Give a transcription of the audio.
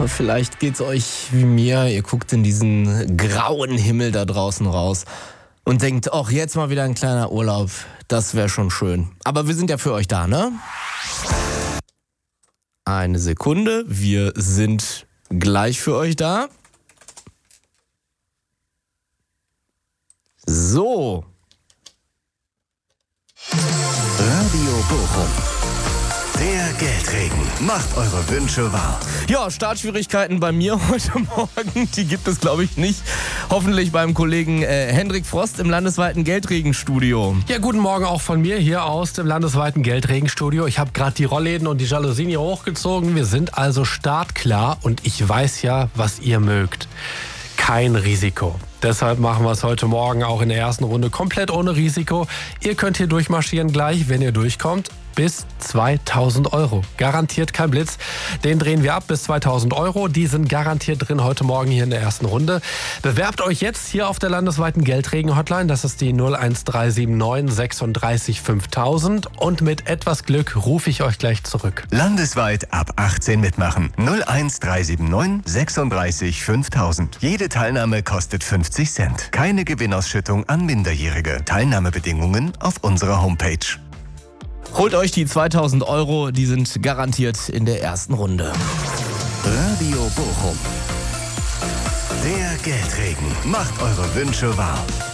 Vielleicht geht's euch wie mir. Ihr guckt in diesen grauen Himmel da draußen raus und denkt, ach, jetzt mal wieder ein kleiner Urlaub. Das wäre schon schön. Aber wir sind ja für euch da, ne? Eine Sekunde. Wir sind gleich für euch da. So. Radio Bochum. Der Geldregen macht eure Wünsche wahr. Ja, Startschwierigkeiten bei mir heute Morgen, die gibt es, glaube ich, nicht. Hoffentlich beim Kollegen Hendrik Frost im landesweiten Geldregenstudio. Ja, guten Morgen auch von mir hier aus dem landesweiten Geldregenstudio. Ich habe gerade die Rollläden und die Jalousien hier hochgezogen. Wir sind also startklar und ich weiß ja, was ihr mögt. Kein Risiko. Deshalb machen wir es heute Morgen auch in der ersten Runde komplett ohne Risiko. Ihr könnt hier durchmarschieren gleich, wenn ihr durchkommt, bis 2.000 Euro. Garantiert kein Blitz. Den drehen wir ab bis 2.000 Euro. Die sind garantiert drin heute Morgen hier in der ersten Runde. Bewerbt euch jetzt hier auf der landesweiten Geldregen-Hotline. Das ist die 01379 36 5000. Und mit etwas Glück rufe ich euch gleich zurück. Landesweit ab 18 mitmachen. 01379 36 5000. Jede Teilnahme kostet 50 Cent. Keine Gewinnausschüttung an Minderjährige. Teilnahmebedingungen auf unserer Homepage. Holt euch die 2.000 Euro, die sind garantiert in der ersten Runde. Radio Bochum. Der Geldregen macht eure Wünsche wahr.